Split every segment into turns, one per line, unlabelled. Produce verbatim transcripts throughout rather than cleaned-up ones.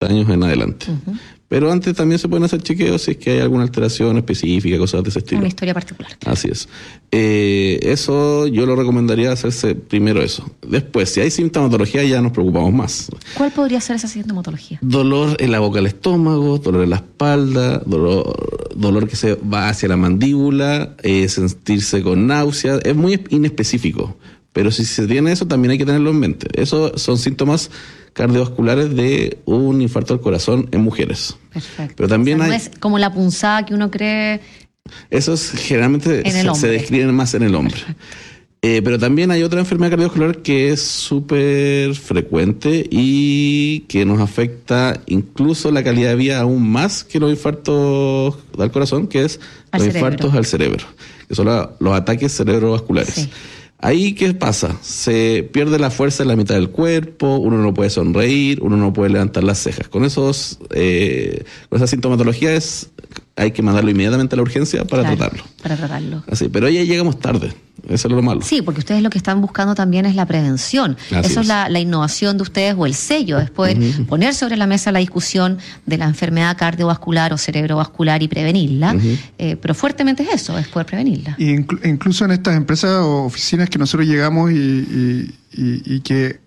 años en adelante. Uh-huh. Pero antes también se pueden hacer chequeos si es que hay alguna alteración específica, cosas de ese estilo.
Una historia particular.
Así es. Eh, eso yo lo recomendaría hacerse primero eso. Después, si hay sintomatología, ya nos preocupamos más.
¿Cuál podría ser esa sintomatología?
Dolor en la boca del estómago, dolor en la espalda, dolor, dolor que se va hacia la mandíbula, eh, sentirse con náuseas. Es muy inespecífico. Pero si se tiene eso, también hay que tenerlo en mente. Esos son síntomas cardiovasculares de un infarto al corazón en mujeres.
Perfecto.
Pero también
o sea,
hay...
no es como la punzada que uno cree...
Esos generalmente se, se describen más en el hombre. Eh, pero también hay otra enfermedad cardiovascular que es súper frecuente y que nos afecta incluso la calidad de vida aún más que los infartos al corazón, que es
al
los
cerebro.
infartos al cerebro, que son la, los ataques cerebrovasculares. Sí. Ahí, ¿qué pasa? Se pierde la fuerza en la mitad del cuerpo, uno no puede sonreír, uno no puede levantar las cejas. Con esos, eh, con esa sintomatología es, hay que mandarlo inmediatamente a la urgencia para
claro,
tratarlo.
Para tratarlo.
Así, pero ya llegamos tarde. Eso es lo malo.
Sí, porque ustedes lo que están buscando también es la prevención.
Así
Eso es,
es
la, la innovación de ustedes o el sello, es poder uh-huh. poner sobre la mesa la discusión de la enfermedad cardiovascular o cerebrovascular y prevenirla. Uh-huh. Eh, pero fuertemente es eso, es poder prevenirla.
Y inclu- incluso en estas empresas o oficinas que nosotros llegamos y, y, y, y que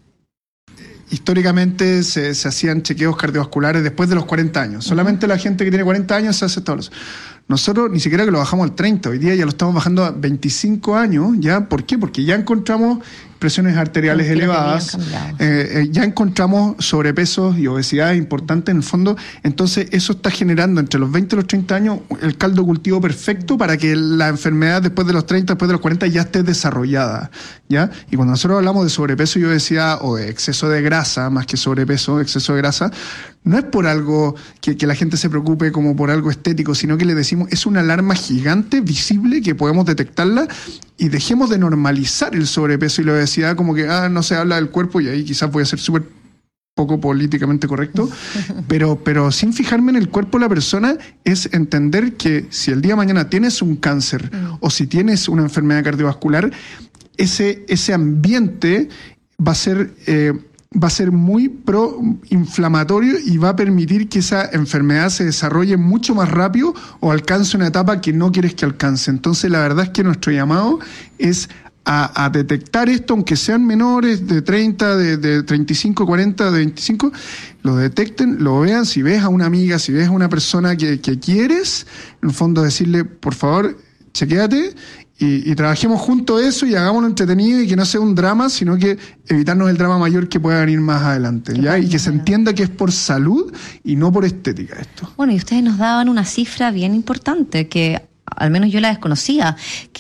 históricamente se, se hacían chequeos cardiovasculares después de los cuarenta años. Uh-huh. Solamente la gente que tiene cuarenta años se hace todos. Nosotros ni siquiera que lo bajamos al treinta, hoy día ya lo estamos bajando a veinticinco años, ¿ya? ¿Por qué? Porque ya encontramos presiones arteriales elevadas, eh, eh, ya encontramos sobrepesos y obesidad importantes en el fondo, entonces eso está generando entre los veinte y los treinta años el caldo cultivo perfecto para que la enfermedad después de los treinta, después de los cuarenta ya esté desarrollada, ¿ya? Y cuando nosotros hablamos de sobrepeso y obesidad o de exceso de grasa, más que sobrepeso, exceso de grasa, no es por algo que, que la gente se preocupe como por algo estético, sino que le decimos, es una alarma gigante, visible, que podemos detectarla y dejemos de normalizar el sobrepeso y la obesidad como que, ah, no se habla del cuerpo y ahí quizás voy a ser súper poco políticamente correcto, pero, pero sin fijarme en el cuerpo de la persona es entender que si el día de mañana tienes un cáncer mm. o si tienes una enfermedad cardiovascular, ese, ese ambiente va a ser... Eh, va a ser muy proinflamatorio y va a permitir que esa enfermedad se desarrolle mucho más rápido o alcance una etapa que no quieres que alcance. Entonces, la verdad es que nuestro llamado es a, a detectar esto, aunque sean menores de treinta, de, de treinta y cinco, cuarenta, de veinticinco, lo detecten, lo vean. Si ves a una amiga, si ves a una persona que, que quieres, en el fondo decirle, por favor, chequéate. Y, y trabajemos juntos eso y hagámoslo entretenido y que no sea un drama, sino que evitarnos el drama mayor que pueda venir más adelante, ¿ya? Y que se entienda que es por salud y no por estética esto.
Bueno, y ustedes nos daban una cifra bien importante que al menos yo la desconocía,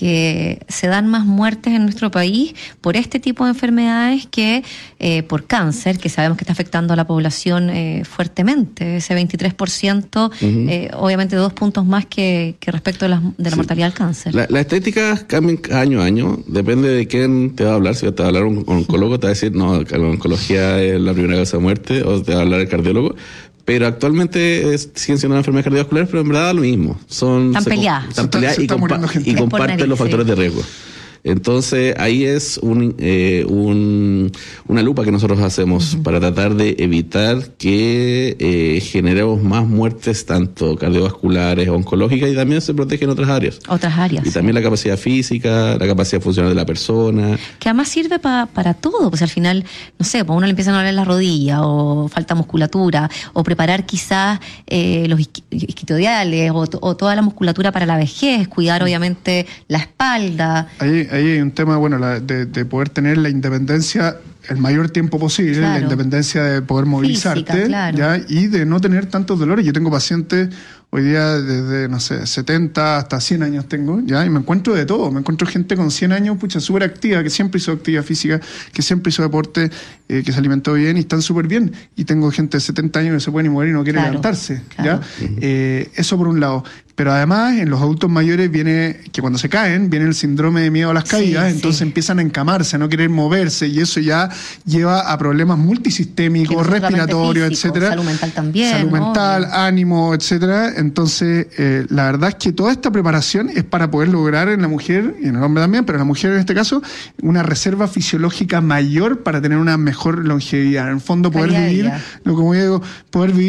que se dan más muertes en nuestro país por este tipo de enfermedades que eh, por cáncer, que sabemos que está afectando a la población eh, fuertemente, ese veintitrés por ciento, uh-huh. eh, obviamente dos puntos más que, que respecto de la, de la sí. mortalidad del cáncer.
Las la estéticas cambian año a año, depende de quién te va a hablar. Si te va a hablar un oncólogo, te va a decir, no, la oncología es la primera causa de muerte, o te va a hablar el cardiólogo. Pero actualmente es, siguen siendo una enfermedad cardiovascular, pero en verdad da lo mismo. Son,
están peleadas.
Están peleadas y, compa- y comparten los factores de riesgo. Entonces, ahí es un, eh, un, una lupa que nosotros hacemos uh-huh. para tratar de evitar que eh, generemos más muertes, tanto cardiovasculares, oncológicas, y también se protegen otras áreas.
Otras áreas.
Y también la capacidad física, la capacidad funcional de la persona.
Que además sirve pa, para todo, pues al final, no sé, pues a uno le empiezan a doler la rodilla, o falta musculatura, o preparar quizás eh, los isquiotibiales, o, o toda la musculatura para la vejez, cuidar uh-huh. obviamente la espalda.
Ahí Ahí hay un tema, bueno, la, de, de poder tener la independencia el mayor tiempo posible, claro. la independencia de poder movilizarte,
física, claro.
¿ya? Y de no tener tantos dolores. Yo tengo pacientes hoy día desde, no sé, setenta hasta cien años tengo, ¿ya? Y me encuentro de todo. Me encuentro gente con cien años, pucha, súper activa, que siempre hizo actividad física, que siempre hizo deporte, eh, que se alimentó bien y están súper bien. Y tengo gente de setenta años que se puede ni mover y no quiere claro, levantarse, claro. ¿ya? Uh-huh. Eh, eso por un lado. Pero además, en los adultos mayores viene que cuando se caen, viene el síndrome de miedo a las caídas, sí, entonces sí. empiezan a encamarse, a no querer moverse, y eso ya lleva a problemas multisistémicos, no respiratorios, físico, etcétera.
Salud mental también.
Salud
¿no?
mental, ánimo, etcétera. Entonces, eh, la verdad es que toda esta preparación es para poder lograr en la mujer, y en el hombre también, pero en la mujer en este caso, una reserva fisiológica mayor para tener una mejor longevidad. En el fondo, poder vivir, lo como digo, poder vivir